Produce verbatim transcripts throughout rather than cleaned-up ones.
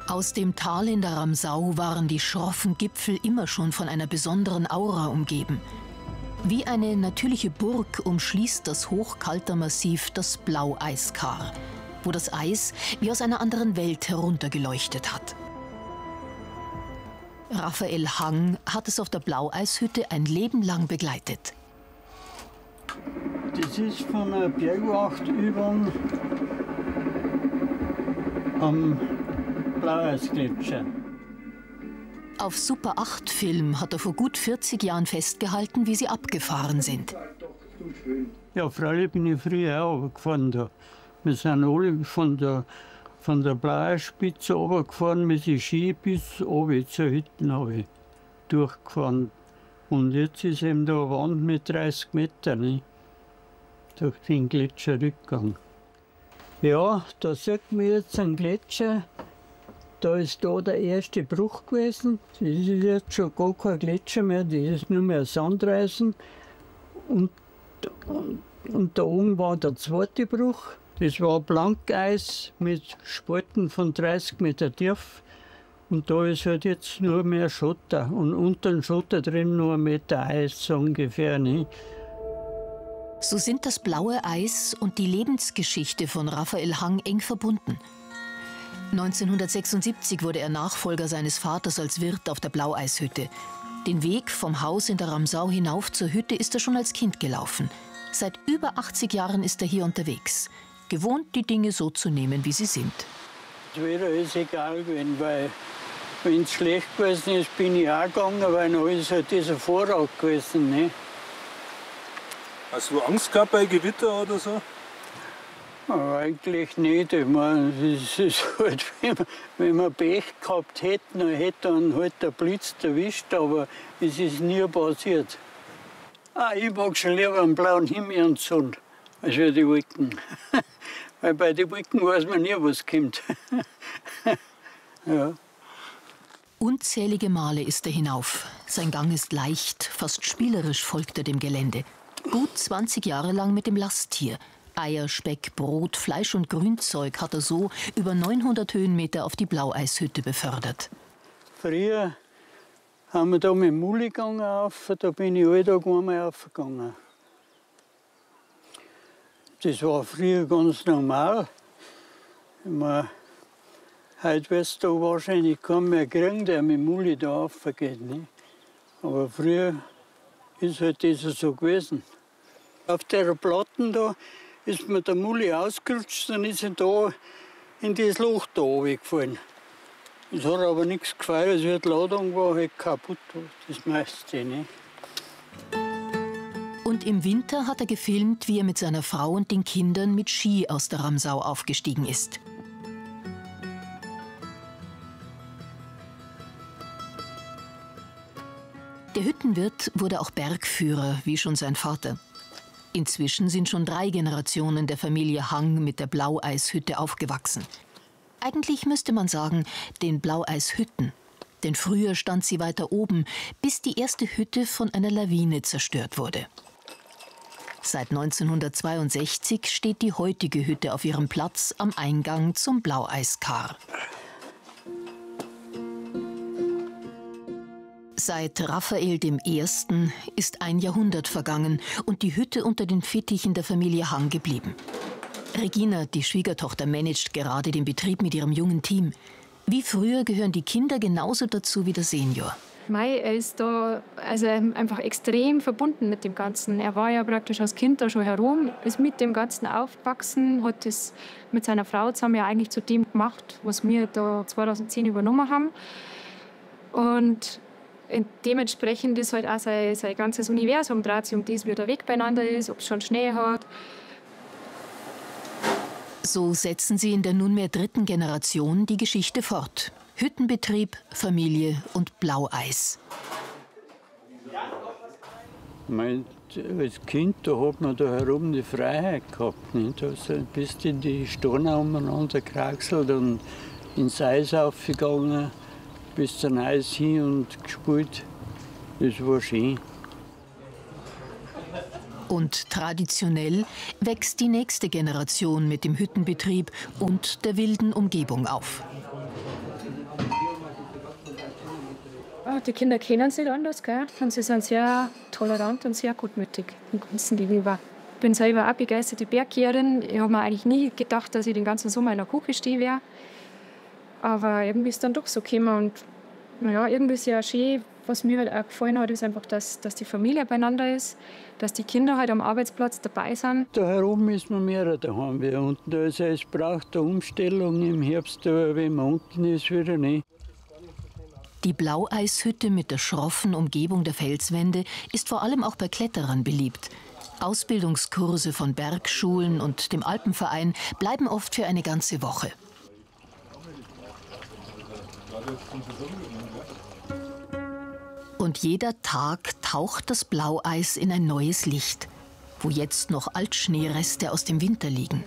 Aus dem Tal in der Ramsau waren die schroffen Gipfel immer schon von einer besonderen Aura umgeben. Wie eine natürliche Burg umschließt das Hochkaltermassiv das Blaueiskar, wo das Eis wie aus einer anderen Welt heruntergeleuchtet hat. Raphael Hang hat es auf der Blaueishütte ein Leben lang begleitet. Das ist von einer Bergwachtübung am Blaueisgletscher. Auf Super acht Film hat er vor gut vierzig Jahren festgehalten, wie sie abgefahren sind. Ja, freilich bin ich früher auch runtergefahren da. Wir sind alle von der, von der Blaueisspitze runtergefahren mit den Ski bis oben zur Hütte durchgefahren. Und jetzt ist eben da eine Wand mit dreißig Metern, ne? Durch den Gletscherrückgang. Ja, da sieht man jetzt einen Gletscher. Da ist da der erste Bruch gewesen. Das ist jetzt schon gar kein Gletscher mehr, das ist nur mehr ein Sandreisen. Und, und, und da oben war der zweite Bruch. Das war Blankeis mit Spalten von dreißig Meter tief. Und da ist halt jetzt nur mehr Schotter. Und unter dem Schotter drin nur ein Meter Eis so ungefähr. Ne? So sind das blaue Eis und die Lebensgeschichte von Raphael Hang eng verbunden. neunzehnhundertsechsundsiebzig wurde er Nachfolger seines Vaters als Wirt auf der Blaueishütte. Den Weg vom Haus in der Ramsau hinauf zur Hütte ist er schon als Kind gelaufen. Seit über achtzig Jahren ist er hier unterwegs, gewohnt, die Dinge so zu nehmen, wie sie sind. Das wäre alles egal gewesen, weil wenn es schlecht gewesen ist, bin ich auch gegangen, weil noch ist halt dieser Vorrat gewesen. Ne? Hast du Angst gehabt bei Gewitter oder so? Ja, eigentlich nicht. Ich meine, es ist halt, wenn wir, wenn wir Pech gehabt hätten, dann hätte dann halt der Blitz erwischt, aber es ist nie passiert. Ah, ich mag schon lieber einen blauen Himmel und Sonne, als die Wolken. Weil bei den Wolken weiß man nie, was kommt. Ja. Unzählige Male ist er hinauf. Sein Gang ist leicht, fast spielerisch folgt er dem Gelände. Gut zwanzig Jahre lang mit dem Lasttier. Eier, Speck, Brot, Fleisch und Grünzeug hat er so über neunhundert Höhenmeter auf die Blaueishütte befördert. Früher haben wir da mit dem Mulligang rauf, da bin ich alle Tag einmal raufgegangen. Das war früher ganz normal. Ich meine, heute wirst du da wahrscheinlich kaum mehr kriegen, der mit dem Mulli da raufgeht. Ne? Aber früher ist halt das so gewesen. Auf der Platten da ist mir der Mulli ausgerutscht, dann ist er da in das Loch da runtergefallen. Das hat aber nichts gefallen, also die Ladung war halt kaputt, das meiste. Ne? Und im Winter hat er gefilmt, wie er mit seiner Frau und den Kindern mit Ski aus der Ramsau aufgestiegen ist. Der Hüttenwirt wurde auch Bergführer, wie schon sein Vater. Inzwischen sind schon drei Generationen der Familie Hang mit der Blaueishütte aufgewachsen. Eigentlich müsste man sagen, den Blaueishütten. Denn früher stand sie weiter oben, bis die erste Hütte von einer Lawine zerstört wurde. Seit neunzehnhundertzweiundsechzig steht die heutige Hütte auf ihrem Platz am Eingang zum Blaueiskar. Seit Raphael dem Ersten ist ein Jahrhundert vergangen und die Hütte unter den Fittichen der Familie Hang geblieben. Regina, die Schwiegertochter, managt gerade den Betrieb mit ihrem jungen Team. Wie früher gehören die Kinder genauso dazu wie der Senior. Mei, er ist da also einfach extrem verbunden mit dem Ganzen. Er war ja praktisch als Kind da schon herum, ist mit dem Ganzen aufgewachsen, hat das mit seiner Frau zusammen ja eigentlich zu dem gemacht, was wir da zweitausendzehn übernommen haben. Und dementsprechend ist halt auch sein, sein ganzes Universum dreht sich um das, wie der Weg beieinander ist, ob es schon Schnee hat. So setzen sie in der nunmehr dritten Generation die Geschichte fort. Hüttenbetrieb, Familie und Blaueis. Mein, als Kind da hat man da herum die Freiheit gehabt. Nicht? Also bist in die Steine umeinander gekraxelt und ins Eis aufgegangen. Bis zum Eis hin und gespielt. Das war schön. Und traditionell wächst die nächste Generation mit dem Hüttenbetrieb und der wilden Umgebung auf. Die Kinder kennen es nicht anders, gell? Und sie sind sehr tolerant und sehr gutmütig dem Ganzen gegenüber. Ich bin selber auch begeisterte Bergjägerin. Ich habe mir eigentlich nie gedacht, dass ich den ganzen Sommer in der Küche stehen werde. Aber irgendwie ist es dann doch so gekommen. Und naja, irgendwie ist es ja schön. Was mir halt auch gefallen hat, ist einfach, dass, dass die Familie beieinander ist, dass die Kinder halt am Arbeitsplatz dabei sind. Da herum ist man mehr daheim wie unten. Also es braucht eine Umstellung im Herbst, wenn man unten ist, wieder nicht. Die Blaueishütte mit der schroffen Umgebung der Felswände ist vor allem auch bei Kletterern beliebt. Ausbildungskurse von Bergschulen und dem Alpenverein bleiben oft für eine ganze Woche. Und jeder Tag taucht das Blaueis in ein neues Licht, wo jetzt noch Altschneereste aus dem Winter liegen.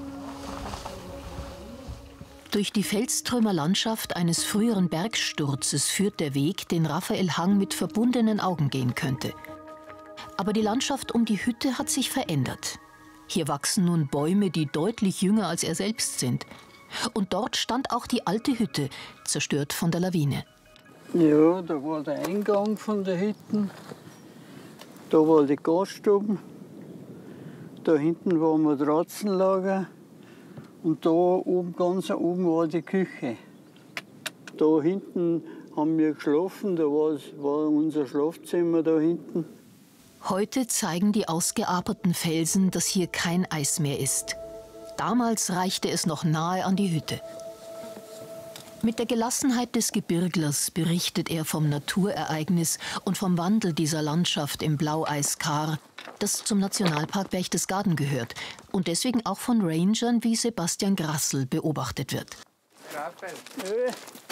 Durch die Felstrümmerlandschaft eines früheren Bergsturzes führt der Weg, den Raphael Hang mit verbundenen Augen gehen könnte. Aber die Landschaft um die Hütte hat sich verändert. Hier wachsen nun Bäume, die deutlich jünger als er selbst sind. Und dort stand auch die alte Hütte, zerstört von der Lawine. Ja, da war der Eingang von der Hütte. Da war die Gasstube. Da hinten war ein Matratzenlager. Und da oben, ganz oben war die Küche. Da hinten haben wir geschlafen, da war, war unser Schlafzimmer da hinten. Heute zeigen die ausgeaperten Felsen, dass hier kein Eis mehr ist. Damals reichte es noch nahe an die Hütte. Mit der Gelassenheit des Gebirglers berichtet er vom Naturereignis und vom Wandel dieser Landschaft im Blaueiskar, das zum Nationalpark Berchtesgaden gehört und deswegen auch von Rangern wie Sebastian Grassl beobachtet wird. Raphael.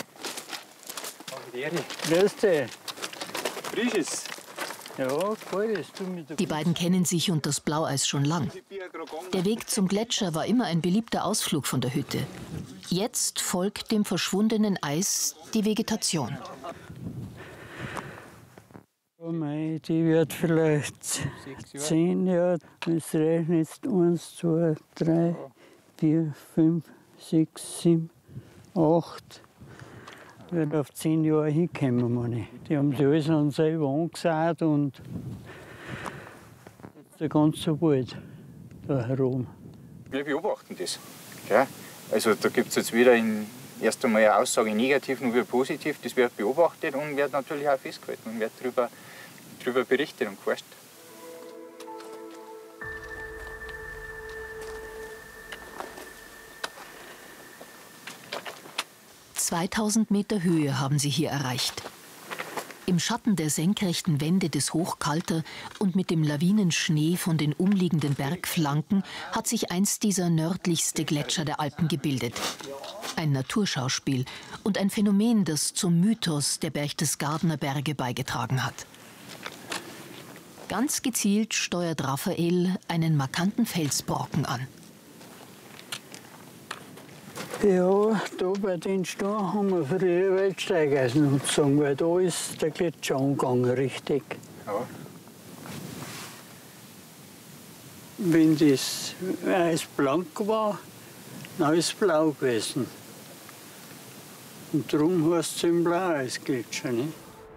Grüß dich. Frisches. Ja, voll, das tut mir Die beiden kennen sich und das Blaueis schon lang. Der Weg zum Gletscher war immer ein beliebter Ausflug von der Hütte. Jetzt folgt dem verschwundenen Eis die Vegetation. Oh mei, die wird vielleicht zehn Jahre. Das rechnet jetzt eins, zwei, drei, vier, fünf, sechs, sieben, acht. Wird auf zehn Jahre hinkommen, meine ich. Die haben sich alles an selber angesagt und der ganze Wald da herum. Wir beobachten das. Ja, also da gibt es jetzt wieder in, erst einmal eine Aussage negativ und wieder positiv. Das wird beobachtet und wird natürlich auch festgehalten und wird darüber, darüber berichtet und geforscht. zweitausend Meter Höhe haben sie hier erreicht. Im Schatten der senkrechten Wände des Hochkalter und mit dem Lawinenschnee von den umliegenden Bergflanken hat sich einst dieser nördlichste Gletscher der Alpen gebildet. Ein Naturschauspiel und ein Phänomen, das zum Mythos der Berchtesgadener Berge beigetragen hat. Ganz gezielt steuert Raphael einen markanten Felsbrocken an. Ja, da bei den Steinen haben wir früher Waldsteigeisen, weil da ist der Gletscher angegangen, richtig. Ja. Wenn das Eis blank war, dann ist es blau gewesen. Und darum heißt es im Blaueisgletscher. Nicht?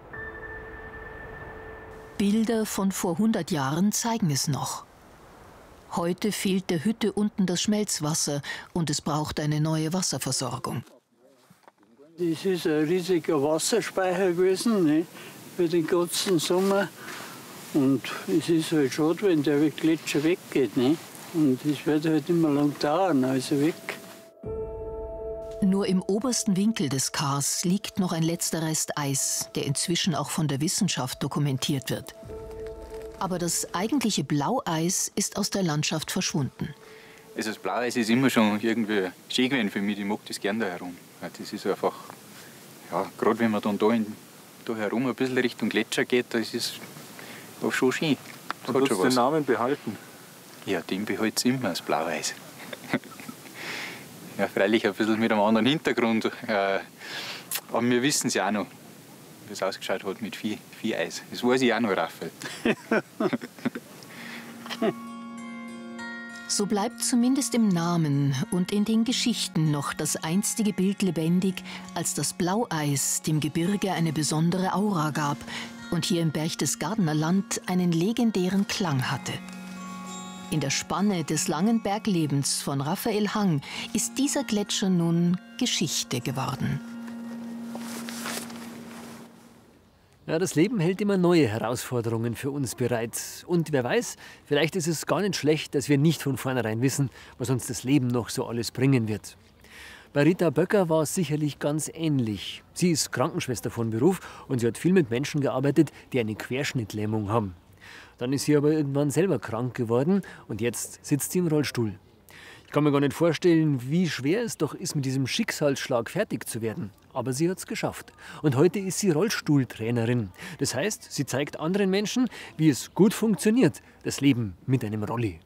Bilder von vor hundert Jahren zeigen es noch. Heute fehlt der Hütte unten das Schmelzwasser und es braucht eine neue Wasserversorgung. Das ist ein riesiger Wasserspeicher gewesen, ne, für den ganzen Sommer. Und es ist halt schade, wenn der Gletscher weggeht. Ne? Und es wird halt immer lang dauern, also weg. Nur im obersten Winkel des Kars liegt noch ein letzter Rest Eis, der inzwischen auch von der Wissenschaft dokumentiert wird. Aber das eigentliche Blaueis ist aus der Landschaft verschwunden. Also das Blaueis ist immer schon irgendwie schön gewesen für mich. Ich mag das gerne da herum. Das ist einfach, ja, gerade wenn man dann da, in, da herum ein bisschen Richtung Gletscher geht, das ist auch schon schön. Und du hast den Namen behalten? Ja, den behalte ich immer, das Blaueis. Ja, freilich ein bisschen mit einem anderen Hintergrund. Äh, aber wir wissen es ja auch noch, wie es ausgeschaut hat mit Vieh, Vieheis. Das weiß ich auch noch, Raphael. So bleibt zumindest im Namen und in den Geschichten noch das einstige Bild lebendig, als das Blaueis dem Gebirge eine besondere Aura gab und hier im Berchtesgadener Land einen legendären Klang hatte. In der Spanne des langen Berglebens von Raphael Hang ist dieser Gletscher nun Geschichte geworden. Ja, das Leben hält immer neue Herausforderungen für uns bereit. Und wer weiß, vielleicht ist es gar nicht schlecht, dass wir nicht von vornherein wissen, was uns das Leben noch so alles bringen wird. Bei Rita Böcker war es sicherlich ganz ähnlich. Sie ist Krankenschwester von Beruf und sie hat viel mit Menschen gearbeitet, die eine Querschnittlähmung haben. Dann ist sie aber irgendwann selber krank geworden und jetzt sitzt sie im Rollstuhl. Ich kann mir gar nicht vorstellen, wie schwer es doch ist, mit diesem Schicksalsschlag fertig zu werden. Aber sie hat es geschafft. Und heute ist sie Rollstuhltrainerin. Das heißt, sie zeigt anderen Menschen, wie es gut funktioniert, das Leben mit einem Rolli.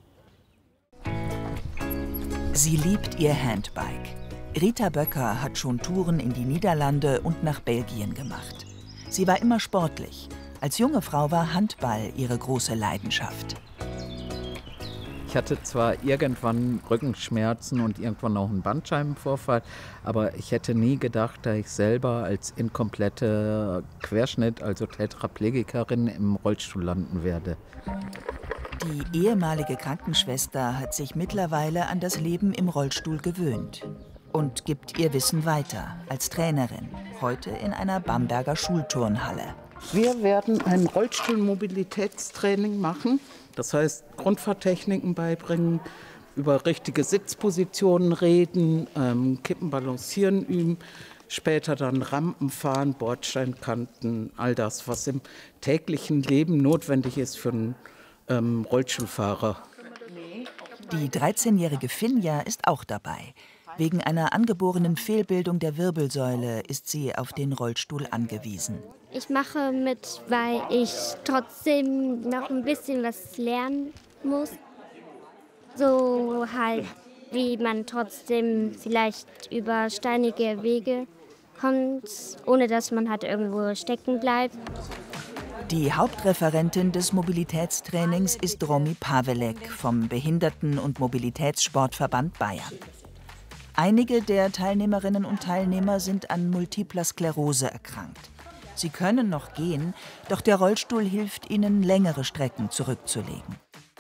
Sie liebt ihr Handbike. Rita Böcker hat schon Touren in die Niederlande und nach Belgien gemacht. Sie war immer sportlich. Als junge Frau war Handball ihre große Leidenschaft. Ich hatte zwar irgendwann Rückenschmerzen und irgendwann auch einen Bandscheibenvorfall, aber ich hätte nie gedacht, dass ich selber als inkomplette Querschnitt, also Tetraplegikerin, im Rollstuhl landen werde. Die ehemalige Krankenschwester hat sich mittlerweile an das Leben im Rollstuhl gewöhnt und gibt ihr Wissen weiter als Trainerin, heute in einer Bamberger Schulturnhalle. Wir werden ein Rollstuhlmobilitätstraining machen. Das heißt, Grundfahrtechniken beibringen, über richtige Sitzpositionen reden, ähm, Kippen balancieren üben, später dann Rampen fahren, Bordsteinkanten, all das, was im täglichen Leben notwendig ist für einen ähm, Rollstuhlfahrer. Die dreizehnjährige Finja ist auch dabei. Wegen einer angeborenen Fehlbildung der Wirbelsäule ist sie auf den Rollstuhl angewiesen. Ich mache mit, weil ich trotzdem noch ein bisschen was lernen muss. So halt, wie man trotzdem vielleicht über steinige Wege kommt, ohne dass man halt irgendwo stecken bleibt. Die Hauptreferentin des Mobilitätstrainings ist Romy Pavelek vom Behinderten- und Mobilitätssportverband Bayern. Einige der Teilnehmerinnen und Teilnehmer sind an Multipler Sklerose erkrankt. Sie können noch gehen, doch der Rollstuhl hilft ihnen, längere Strecken zurückzulegen.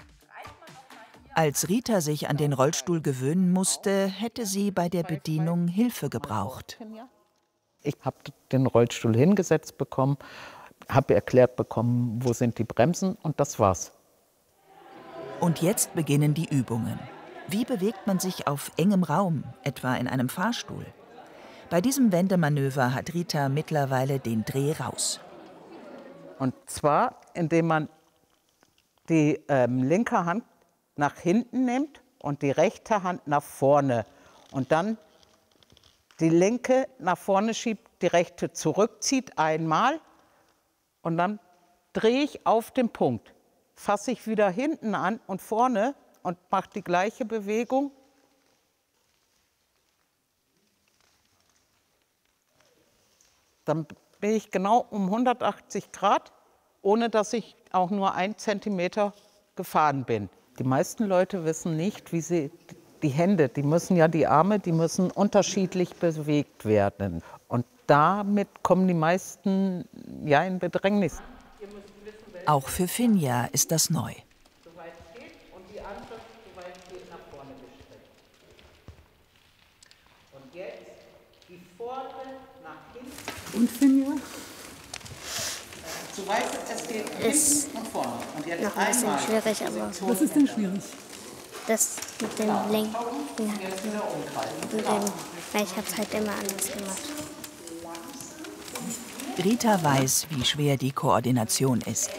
Als Rita sich an den Rollstuhl gewöhnen musste, hätte sie bei der Bedienung Hilfe gebraucht. Ich habe den Rollstuhl hingesetzt bekommen, habe erklärt bekommen, wo sind die Bremsen, und das war's. Und jetzt beginnen die Übungen. Wie bewegt man sich auf engem Raum, etwa in einem Fahrstuhl? Bei diesem Wendemanöver hat Rita mittlerweile den Dreh raus. Und zwar, indem man die ähm, linke Hand nach hinten nimmt und die rechte Hand nach vorne. Und dann die linke nach vorne schiebt, die rechte zurückzieht einmal. Und dann drehe ich auf den Punkt. Fasse ich wieder hinten an und vorne und mache die gleiche Bewegung. Dann bin ich genau um hundertachtzig Grad, ohne dass ich auch nur einen Zentimeter gefahren bin. Die meisten Leute wissen nicht, wie sie die Hände, die müssen ja die Arme, die müssen unterschiedlich bewegt werden. Und damit kommen die meisten ja in Bedrängnis. Auch für Finja ist das neu. Und Finja? So weit es geht, ist und vorne. Und jetzt noch ein bisschen einmal. schwierig, aber Was ist denn schwierig? das mit dem Lenken, mit dem, weil ich habe es halt immer anders gemacht. Rita weiß, wie schwer die Koordination ist.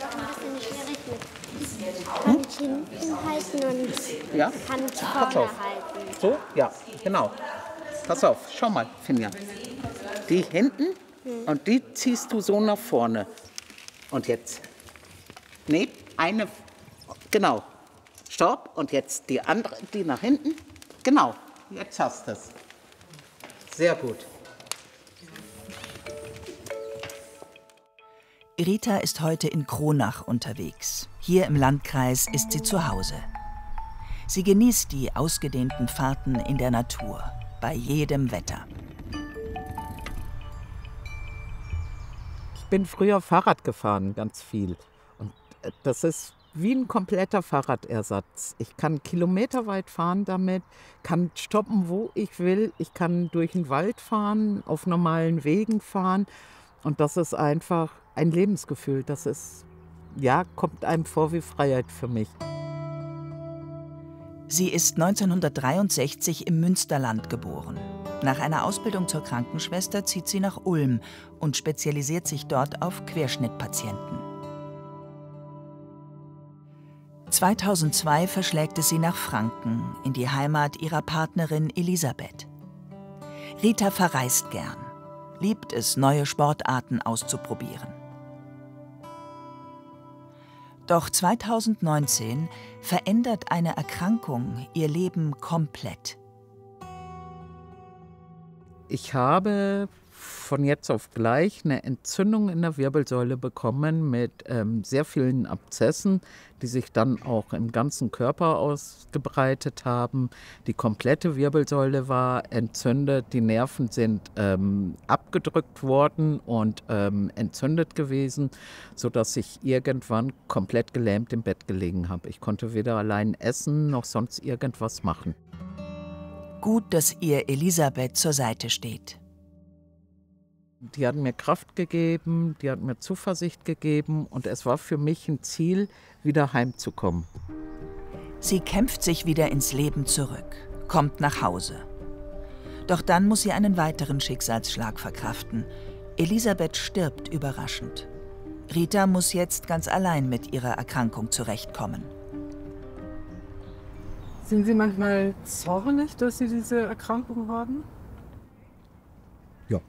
Hand hinten halten und Ja? Hand Pass vorne auf. halten. So? Ja, genau. Pass auf, schau mal, Finja. Die hinten und die ziehst du so nach vorne. Und jetzt. Nee, eine. Genau. Stopp. Und jetzt die andere, die nach hinten. Genau. Jetzt hast du es. Sehr gut. Rita ist heute in Kronach unterwegs. Hier im Landkreis ist sie zu Hause. Sie genießt die ausgedehnten Fahrten in der Natur, bei jedem Wetter. Ich bin früher Fahrrad gefahren, ganz viel. Und das ist wie ein kompletter Fahrradersatz. Ich kann kilometerweit fahren damit, kann stoppen, wo ich will. Ich kann durch den Wald fahren, auf normalen Wegen fahren. Und das ist einfach ein Lebensgefühl. Das ist, ja, kommt einem vor wie Freiheit für mich. Sie ist neunzehnhundertdreiundsechzig im Münsterland geboren. Nach einer Ausbildung zur Krankenschwester zieht sie nach Ulm und spezialisiert sich dort auf Querschnittpatienten. zweitausendzwei verschlägt es sie nach Franken, in die Heimat ihrer Partnerin Elisabeth. Rita verreist gern, liebt es, neue Sportarten auszuprobieren. Doch zweitausendneunzehn verändert eine Erkrankung ihr Leben komplett. Ich habe von jetzt auf gleich eine Entzündung in der Wirbelsäule bekommen mit ähm, sehr vielen Abzessen, die sich dann auch im ganzen Körper ausgebreitet haben. Die komplette Wirbelsäule war entzündet, die Nerven sind ähm, abgedrückt worden und ähm, entzündet gewesen, sodass ich irgendwann komplett gelähmt im Bett gelegen habe. Ich konnte weder allein essen noch sonst irgendwas machen. Gut, dass ihr Elisabeth zur Seite steht. Die hat mir Kraft gegeben, die hat mir Zuversicht gegeben und es war für mich ein Ziel, wieder heimzukommen. Sie kämpft sich wieder ins Leben zurück, kommt nach Hause. Doch dann muss sie einen weiteren Schicksalsschlag verkraften. Elisabeth stirbt überraschend. Rita muss jetzt ganz allein mit ihrer Erkrankung zurechtkommen. Sind Sie manchmal zornig, dass Sie diese Erkrankung haben? Ja.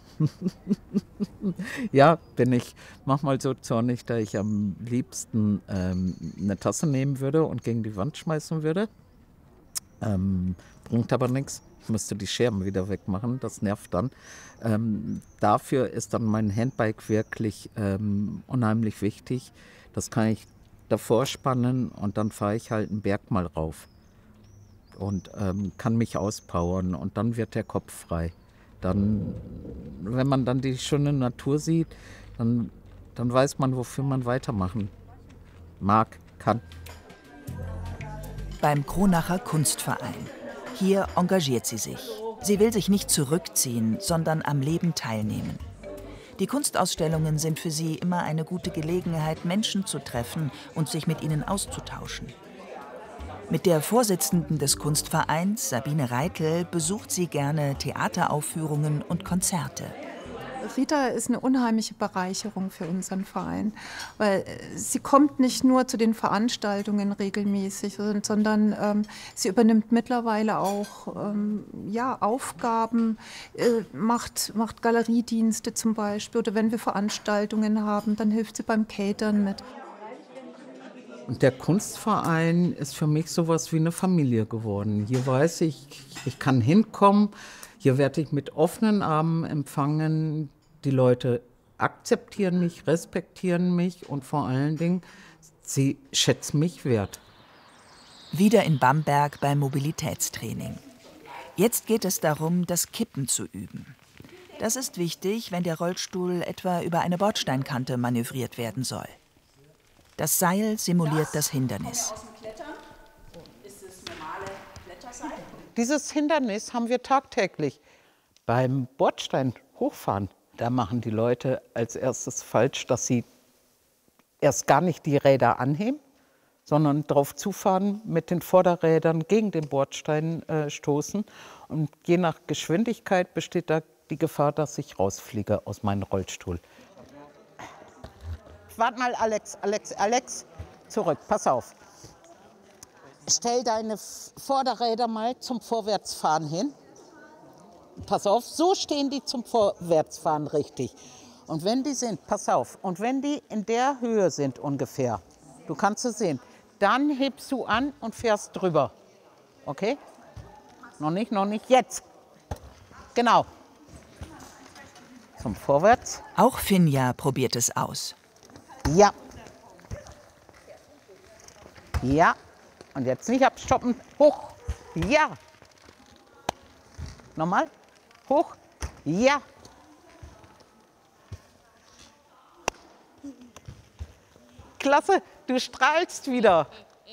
Ja, bin ich manchmal so zornig, dass ich am liebsten ähm, eine Tasse nehmen würde und gegen die Wand schmeißen würde. Ähm, bringt aber nichts. Ich müsste die Scherben wieder wegmachen, das nervt dann. Ähm, dafür ist dann mein Handbike wirklich ähm, unheimlich wichtig. Das kann ich davor spannen und dann fahre ich halt einen Berg mal rauf. Und ähm, kann mich auspowern und dann wird der Kopf frei. Dann, wenn man dann die schöne Natur sieht, dann, dann weiß man, wofür man weitermachen mag, kann. Beim Kronacher Kunstverein. Hier engagiert sie sich. Sie will sich nicht zurückziehen, sondern am Leben teilnehmen. Die Kunstausstellungen sind für sie immer eine gute Gelegenheit, Menschen zu treffen und sich mit ihnen auszutauschen. Mit der Vorsitzenden des Kunstvereins, Sabine Reitel, besucht sie gerne Theateraufführungen und Konzerte. Rita ist eine unheimliche Bereicherung für unseren Verein, weil sie kommt nicht nur zu den Veranstaltungen regelmäßig, sondern ähm, sie übernimmt mittlerweile auch ähm, ja, Aufgaben, äh, macht, macht Galeriedienste zum Beispiel, oder wenn wir Veranstaltungen haben, dann hilft sie beim Catern mit. Und der Kunstverein ist für mich sowas wie eine Familie geworden. Hier weiß ich, ich kann hinkommen, hier werde ich mit offenen Armen empfangen. Die Leute akzeptieren mich, respektieren mich und vor allen Dingen, sie schätzen mich wert. Wieder in Bamberg beim Mobilitätstraining. Jetzt geht es darum, das Kippen zu üben. Das ist wichtig, wenn der Rollstuhl etwa über eine Bordsteinkante manövriert werden soll. Das Seil simuliert das Hindernis. Dieses Hindernis haben wir tagtäglich. Beim Bordstein hochfahren, da machen die Leute als erstes falsch, dass sie erst gar nicht die Räder anheben, sondern drauf zufahren, mit den Vorderrädern gegen den Bordstein äh, stoßen. Und je nach Geschwindigkeit besteht da die Gefahr, dass ich rausfliege aus meinem Rollstuhl. Warte mal, Alex, Alex, Alex, zurück, pass auf. Stell deine Vorderräder mal zum Vorwärtsfahren hin. Pass auf, so stehen die zum Vorwärtsfahren richtig. Und wenn die sind, pass auf, und wenn die in der Höhe sind ungefähr, du kannst es sehen, dann hebst du an und fährst drüber. Okay? Noch nicht, noch nicht, jetzt. Genau. Zum Vorwärts. Auch Finja probiert es aus. Ja. Ja. Und jetzt nicht abstoppen. Hoch. Ja. Nochmal. Hoch. Ja. Klasse, du strahlst wieder.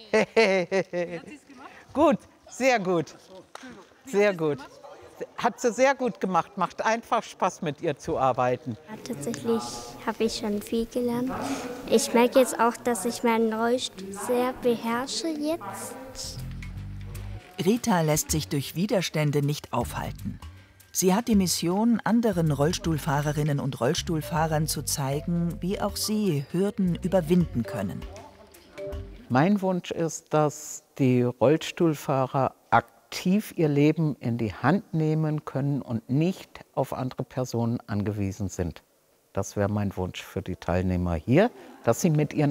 Gut, sehr gut. Sehr gut. Hat sie sehr gut gemacht. Macht einfach Spaß, mit ihr zu arbeiten. Ja, tatsächlich habe ich schon viel gelernt. Ich merke jetzt auch, dass ich meinen Rollstuhl sehr beherrsche jetzt. Rita lässt sich durch Widerstände nicht aufhalten. Sie hat die Mission, anderen Rollstuhlfahrerinnen und Rollstuhlfahrern zu zeigen, wie auch sie Hürden überwinden können. Mein Wunsch ist, dass die Rollstuhlfahrer aktiv ihr Leben in die Hand nehmen können und nicht auf andere Personen angewiesen sind. Das wäre mein Wunsch für die Teilnehmer hier, dass sie mit ihren